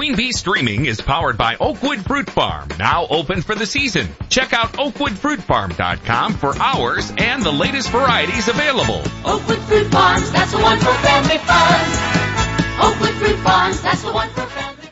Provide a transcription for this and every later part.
Queen Bee Streaming is powered by Oakwood Fruit Farm, now open for the season. Check out oakwoodfruitfarm.com for hours and the latest varieties available. Oakwood Fruit Farms, that's the one for family fun. Oakwood Fruit Farms, that's the one for family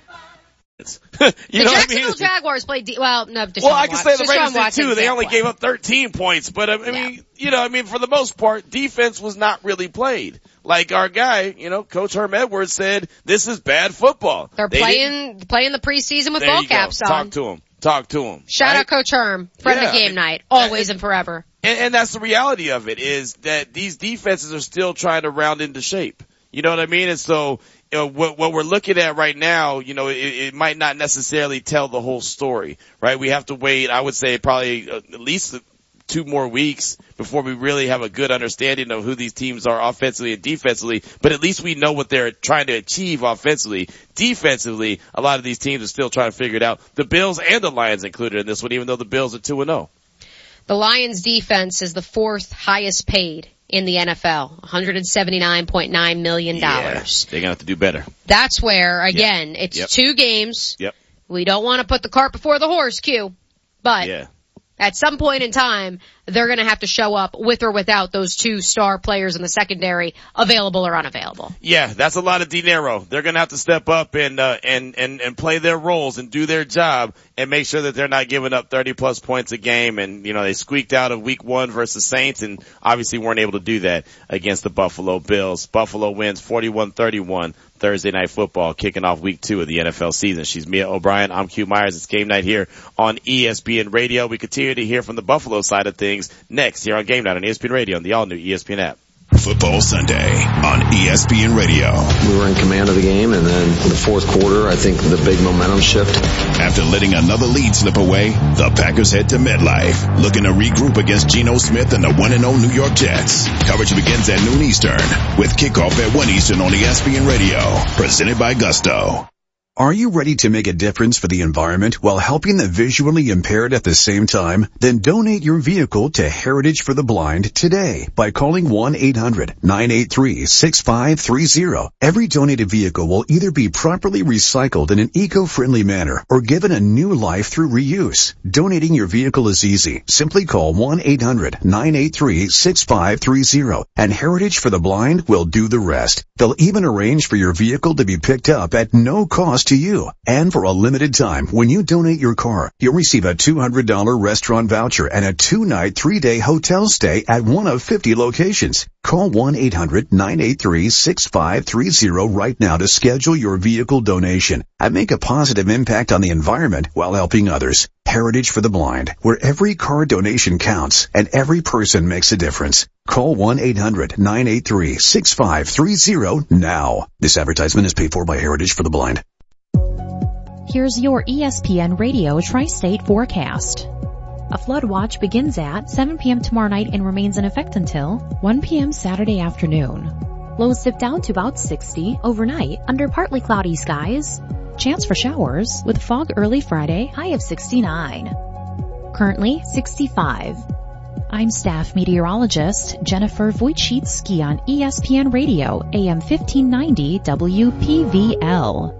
fun. You know what I mean? Jacksonville Jaguars played, I can say the Raiders did too. They only gave up 13 points, but for the most part, defense was not really played. Like our guy, Coach Herm Edwards said, this is bad football. They're playing the preseason with ball caps on. Talk to him. Shout out Coach Herm, friend of game night, always and forever. And that's the reality of it, is that these defenses are still trying to round into shape. You know what I mean? And so, what we're looking at right now, it might not necessarily tell the whole story, right? We have to wait, I would say, probably at least 2 more weeks before we really have a good understanding of who these teams are offensively and defensively, but at least we know what they're trying to achieve offensively. Defensively, a lot of these teams are still trying to figure it out. The Bills and the Lions included in this one, even though the Bills are 2-0. The Lions defense is the 4th highest paid in the NFL, $179.9 million. Yeah, they're going to have to do better. That's where, again, it's 2 games. Yep. We don't want to put the cart before the horse, Q, but at some point in time, they're going to have to show up with or without those 2 star players in the secondary, available or unavailable. Yeah, that's a lot of dinero. They're going to have to step up and play their roles and do their job and make sure that they're not giving up 30-plus points a game. And, they squeaked out of week 1 versus Saints and obviously weren't able to do that against the Buffalo Bills. Buffalo wins 41-31. Thursday Night Football, kicking off week 2 of the NFL season. She's Mia O'Brien. I'm Q Myers. It's game night here on ESPN Radio. We continue to hear from the Buffalo side of things next here on Game Night on ESPN Radio and the all-new ESPN app. Football Sunday on ESPN Radio. We were in command of the game, and then in the fourth quarter, I think the big momentum shift. After letting another lead slip away, the Packers head to MetLife, looking to regroup against Geno Smith and the 1-0 New York Jets. Coverage begins at noon Eastern, with kickoff at 1 Eastern on ESPN Radio, presented by Gusto. Are you ready to make a difference for the environment while helping the visually impaired at the same time? Then donate your vehicle to Heritage for the Blind today by calling 1-800-983-6530. Every donated vehicle will either be properly recycled in an eco-friendly manner or given a new life through reuse. Donating your vehicle is easy. Simply call 1-800-983-6530 and Heritage for the Blind will do the rest. They'll even arrange for your vehicle to be picked up at no cost to you. And for a limited time, when you donate your car, you'll receive a $200 restaurant voucher and a 2-night, 3-day hotel stay at one of 50 locations. Call 1-800-983-6530 right now to schedule your vehicle donation and make a positive impact on the environment while helping others. Heritage for the Blind, where every car donation counts and every person makes a difference. Call 1-800-983-6530 now. This advertisement is paid for by Heritage for the Blind. Here's your ESPN Radio Tri-State forecast. A flood watch begins at 7 p.m. tomorrow night and remains in effect until 1 p.m. Saturday afternoon. Lows dip down to about 60 overnight under partly cloudy skies. Chance for showers with fog early Friday, high of 69. Currently 65. I'm staff meteorologist Jennifer Wojcicki on ESPN Radio, AM 1590 WPVL.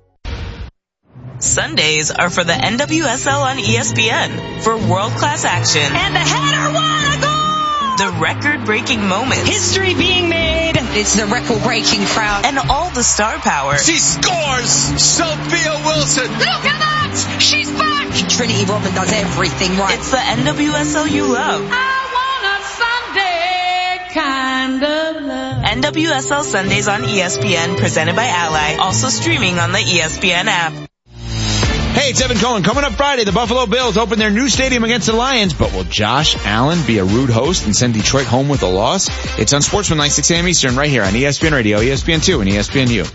Sundays are for the NWSL on ESPN for world-class action. And the header, what a goal! The record-breaking moments. History being made. It's the record-breaking crowd. And all the star power. She scores! Sophia Wilson! Look at that! She's back! Trinity Rodman does everything right. It's the NWSL you love. I want a Sunday kind of love. NWSL Sundays on ESPN, presented by Ally. Also streaming on the ESPN app. Hey, it's Evan Cohen. Coming up Friday, the Buffalo Bills open their new stadium against the Lions, but will Josh Allen be a rude host and send Detroit home with a loss? It's on Sportsmanlike 6 a.m. Eastern right here on ESPN Radio, ESPN2, and ESPNU.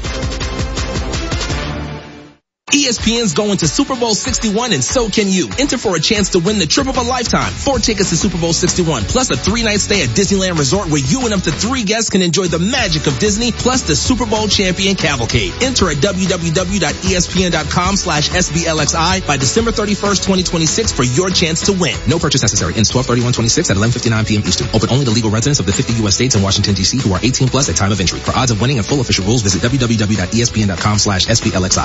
ESPN's going to Super Bowl 61 and so can you. Enter for a chance to win the trip of a lifetime. 4 tickets to Super Bowl 61 plus a 3-night stay at Disneyland Resort where you and up to 3 guests can enjoy the magic of Disney plus the Super Bowl champion cavalcade. Enter at www.espn.com/SBLXI by December 31st, 2026 for your chance to win. No purchase necessary. Ends 12/31/26 at 11:59 p.m. Eastern. Open only to legal residents of the 50 U.S. states and Washington, D.C. who are 18 plus at time of entry. For odds of winning and full official rules, visit www.espn.com/SBLXI.